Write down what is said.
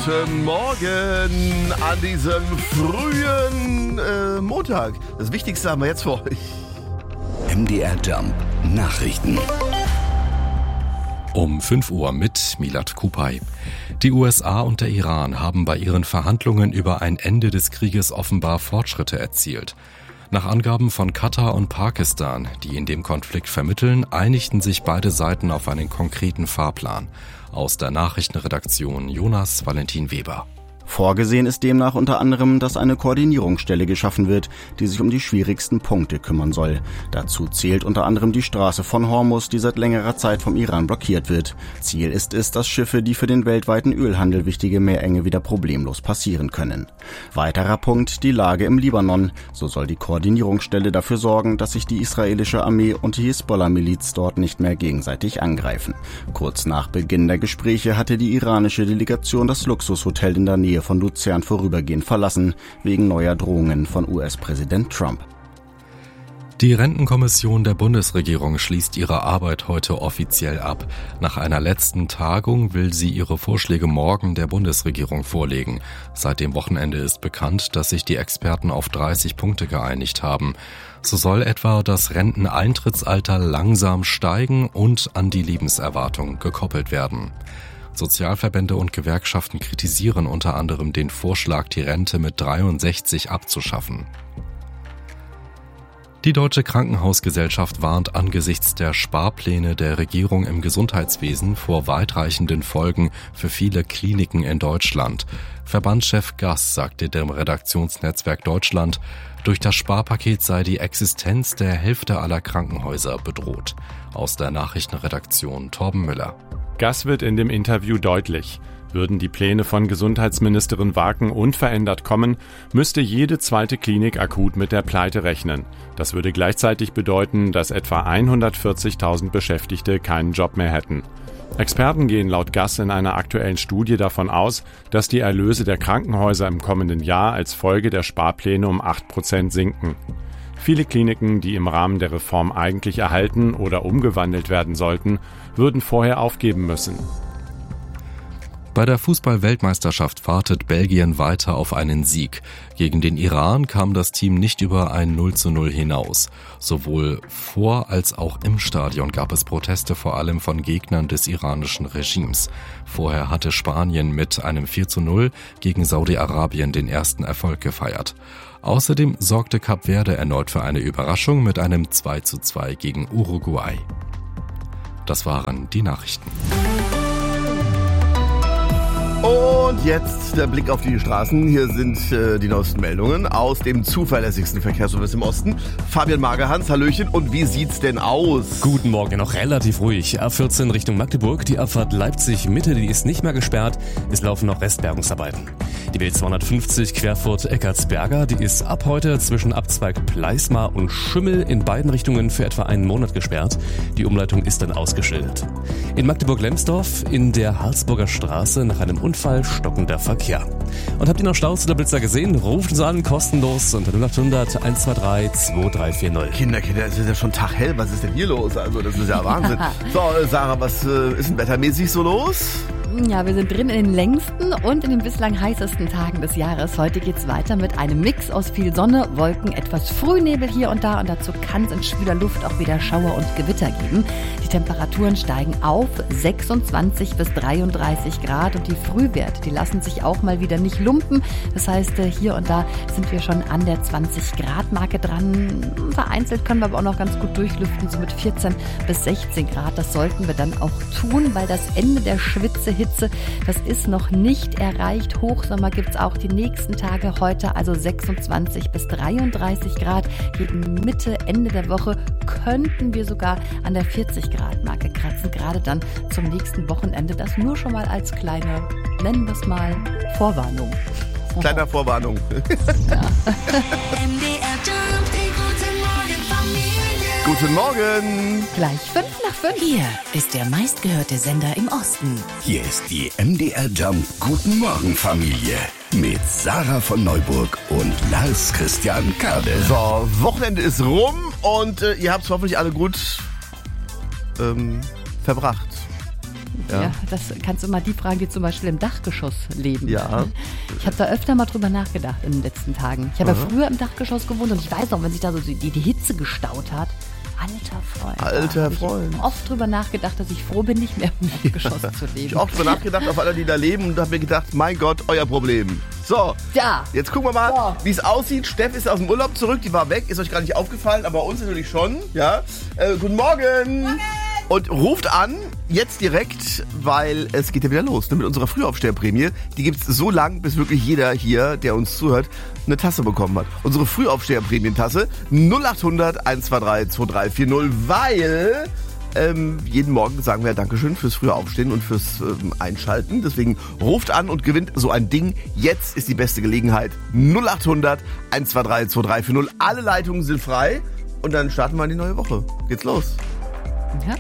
Guten Morgen an diesem frühen Montag. Das Wichtigste haben wir jetzt für euch. MDR Jump Nachrichten. Um 5 Uhr mit Milad Kupay. Die USA und der Iran haben bei ihren Verhandlungen über ein Ende des Krieges offenbar Fortschritte erzielt. Nach Angaben von Katar und Pakistan, die in dem Konflikt vermitteln, einigten sich beide Seiten auf einen konkreten Fahrplan. Aus der Nachrichtenredaktion Jonas Valentin Weber. Vorgesehen ist demnach unter anderem, dass eine Koordinierungsstelle geschaffen wird, die sich um die schwierigsten Punkte kümmern soll. Dazu zählt unter anderem die Straße von Hormuz, die seit längerer Zeit vom Iran blockiert wird. Ziel ist es, dass Schiffe, die für den weltweiten Ölhandel wichtige Meerenge wieder problemlos passieren können. Weiterer Punkt, die Lage im Libanon. So soll die Koordinierungsstelle dafür sorgen, dass sich die israelische Armee und die Hisbollah-Miliz dort nicht mehr gegenseitig angreifen. Kurz nach Beginn der Gespräche hatte die iranische Delegation das Luxushotel in der Nähe von Luzern vorübergehend verlassen, wegen neuer Drohungen von US-Präsident Trump. Die Rentenkommission der Bundesregierung schließt ihre Arbeit heute offiziell ab. Nach einer letzten Tagung will sie ihre Vorschläge morgen der Bundesregierung vorlegen. Seit dem Wochenende ist bekannt, dass sich die Experten auf 30 Punkte geeinigt haben. So soll etwa das Renteneintrittsalter langsam steigen und an die Lebenserwartung gekoppelt werden. Sozialverbände und Gewerkschaften kritisieren unter anderem den Vorschlag, die Rente mit 63 abzuschaffen. Die Deutsche Krankenhausgesellschaft warnt angesichts der Sparpläne der Regierung im Gesundheitswesen vor weitreichenden Folgen für viele Kliniken in Deutschland. Verbandschef Gass sagte dem Redaktionsnetzwerk Deutschland, durch das Sparpaket sei die Existenz der Hälfte aller Krankenhäuser bedroht. Aus der Nachrichtenredaktion Torben Müller. Gass wird in dem Interview deutlich. Würden die Pläne von Gesundheitsministerin Waken unverändert kommen, müsste jede zweite Klinik akut mit der Pleite rechnen. Das würde gleichzeitig bedeuten, dass etwa 140.000 Beschäftigte keinen Job mehr hätten. Experten gehen laut Gass in einer aktuellen Studie davon aus, dass die Erlöse der Krankenhäuser im kommenden Jahr als Folge der Sparpläne um 8% sinken. Viele Kliniken, die im Rahmen der Reform eigentlich erhalten oder umgewandelt werden sollten, würden vorher aufgeben müssen. Bei der Fußball-Weltmeisterschaft wartet Belgien weiter auf einen Sieg. Gegen den Iran kam das Team nicht über ein 0:0 hinaus. Sowohl vor als auch im Stadion gab es Proteste, vor allem von Gegnern des iranischen Regimes. Vorher hatte Spanien mit einem 4:0 gegen Saudi-Arabien den ersten Erfolg gefeiert. Außerdem sorgte Kap Verde erneut für eine Überraschung mit einem 2:2 gegen Uruguay. Das waren die Nachrichten. Und jetzt der Blick auf die Straßen. Hier sind die neuesten Meldungen aus dem zuverlässigsten Verkehrsservice im Osten. Fabian Magerhans, hallöchen. Und wie sieht's denn aus? Guten Morgen, noch relativ ruhig. A14 Richtung Magdeburg, die Abfahrt Leipzig-Mitte, die ist nicht mehr gesperrt. Es laufen noch Restbergungsarbeiten. Die B250 Querfurt-Eckartsberger, die ist ab heute zwischen Abzweig Pleismar und Schümmel in beiden Richtungen für etwa einen Monat gesperrt. Die Umleitung ist dann ausgeschildert. In Magdeburg-Lemsdorf in der Harzburger Straße nach einem Unfall stockender Verkehr. Und habt ihr noch Staus oder Blitzer gesehen? Ruft uns an, kostenlos unter 0800 123 2340. Kinder, es ist ja schon taghell. Was ist denn hier los? Also das ist ja Wahnsinn. So, Sarah, was ist denn wettermäßig so los? Ja, wir sind drin in den längsten und in den bislang heißesten Tagen des Jahres. Heute geht's weiter mit einem Mix aus viel Sonne, Wolken, etwas Frühnebel hier und da und dazu kann es in schwüler Luft auch wieder Schauer und Gewitter geben. Die Temperaturen steigen auf 26 bis 33 Grad und die Frühwerte, die lassen sich auch mal wieder nicht lumpen. Das heißt, hier und da sind wir schon an der 20 Grad Marke dran. Vereinzelt können wir aber auch noch ganz gut durchlüften, so mit 14 bis 16 Grad. Das sollten wir dann auch tun, weil das Ende der Schwitzehitze, das ist noch nicht erreicht. Hochsommer gibt's auch die nächsten Tage, heute also 26 bis 33 Grad. Gegen Mitte, Ende der Woche könnten wir sogar an der 40 Grad Marke kratzen, gerade dann zum nächsten Wochenende. Das nur schon mal als kleine, nennen wir es mal, Vorwarnung. Kleiner Vorwarnung. Ja. Guten Morgen. Gleich 5:05. Hier ist der meistgehörte Sender im Osten. Hier ist die MDR Jump Guten Morgen Familie mit Sarah von Neuburg und Lars Christian Kade. So, Wochenende ist rum und ihr habt es hoffentlich alle gut verbracht. Ja, das kannst du mal die fragen, die zum Beispiel im Dachgeschoss leben. Ja. Ich habe da öfter mal drüber nachgedacht in den letzten Tagen. Ich habe ja früher im Dachgeschoss gewohnt und ich weiß noch, wenn sich da so die Hitze gestaut hat. Alter Freund. Ich habe oft drüber nachgedacht, dass ich froh bin, nicht mehr im Dachgeschoss zu leben. Ich habe auch drüber nachgedacht, auf alle, die da leben, und habe mir gedacht, mein Gott, euer Problem. So, ja. Jetzt gucken wir mal, wie es aussieht. Steff ist aus dem Urlaub zurück, die war weg, ist euch gar nicht aufgefallen, aber uns natürlich schon. Ja. Guten Morgen. Morgen. Und ruft an, jetzt direkt, weil es geht ja wieder los, ne, mit unserer Frühaufsteherprämie. Die gibt's so lang, bis wirklich jeder hier, der uns zuhört, eine Tasse bekommen hat. Unsere Frühaufsteherprämientasse 0800 123 2340, weil jeden Morgen sagen wir Dankeschön fürs frühe Aufstehen und fürs Einschalten. Deswegen ruft an und gewinnt so ein Ding. Jetzt ist die beste Gelegenheit. 0800 123 2340. Alle Leitungen sind frei und dann starten wir in die neue Woche. Geht's los. Ja.